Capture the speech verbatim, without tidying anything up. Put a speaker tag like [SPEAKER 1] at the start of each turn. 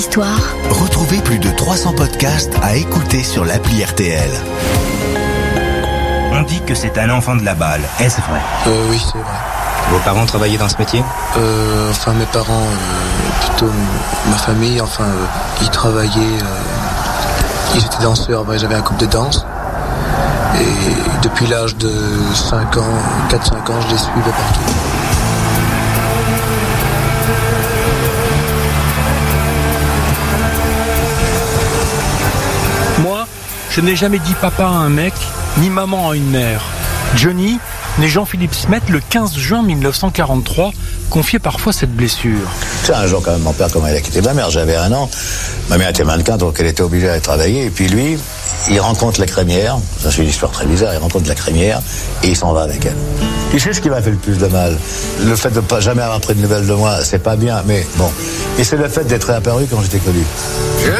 [SPEAKER 1] Histoire.
[SPEAKER 2] Retrouvez plus de trois cents podcasts à écouter sur l'appli R T L.
[SPEAKER 3] On dit que c'est un enfant de la balle. Est-ce vrai?
[SPEAKER 4] euh, Oui, c'est vrai.
[SPEAKER 3] Vos parents travaillaient dans ce métier?
[SPEAKER 4] euh, Enfin, mes parents, euh, plutôt ma famille, enfin, euh, ils travaillaient, euh, ils étaient danseurs, ouais, j'avais un groupe de danse. Et depuis l'âge de cinq ans, quatre cinq ans, je les suivais partout.
[SPEAKER 5] Moi, je n'ai jamais dit papa à un mec, ni maman à une mère. Johnny, né Jean-Philippe Smet le quinze juin mille neuf cent quarante-trois, confiait parfois cette blessure.
[SPEAKER 6] C'est un jour quand même, mon père, comment il a quitté ma mère, j'avais un an. Ma mère était mannequin, donc elle était obligée d'aller travailler. Et puis lui, il rencontre la crémière, ça c'est une histoire très bizarre, il rencontre la crémière et il s'en va avec elle. Tu sais ce qui m'a fait le plus de mal? Le fait de ne pas jamais avoir pris de nouvelles de moi, c'est pas bien, mais bon. Et c'est le fait d'être réapparu quand j'étais connu.